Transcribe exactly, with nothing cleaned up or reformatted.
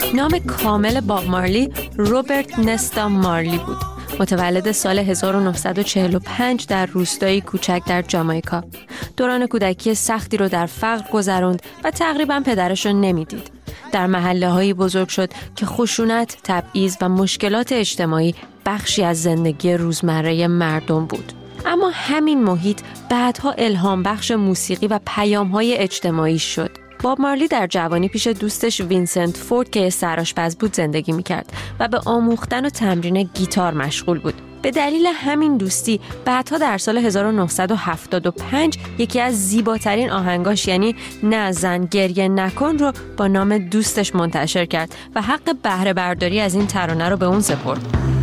نام کامل باب مارلی روبرت نستا مارلی بود. متولد سال هزار و نهصد و چهل و پنج در روستایی کوچک در جامائیکا. دوران کودکی سختی رو در فقر گذروند و تقریباً پدرش رو نمیدید. در محله‌هایی بزرگ شد که خشونت، تبعیض و مشکلات اجتماعی بخشی از زندگی روزمره مردم بود. اما همین محیط بعدها الهام بخش موسیقی و پیام‌های اجتماعی شد. باب مارلی در جوانی پیش دوستش وینسنت فورد که سرآشپز بود زندگی می‌کرد و به آموختن و تمرین گیتار مشغول بود. به دلیل همین دوستی بعدها در سال هزار و نهصد و هفتاد و پنج یکی از زیباترین آهنگاش یعنی نه زن گریه نکن رو با نام دوستش منتشر کرد و حق بهره برداری از این ترانه رو به اون سپرد.